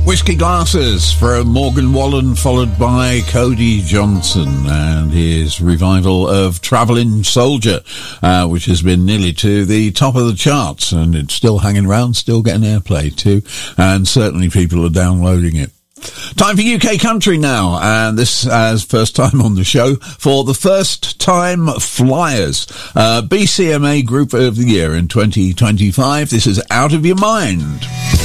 Whiskey Glasses from Morgan Wallen, followed by Cody Johnson and his revival of Travelling Soldier, which has been nearly to the top of the charts, and it's still hanging around, still getting airplay too, and certainly people are downloading it. Time for UK Country now, and this as first time on the show for the First Time Flyers, BCMA Group of the Year in 2025. This is Out of Your Mind.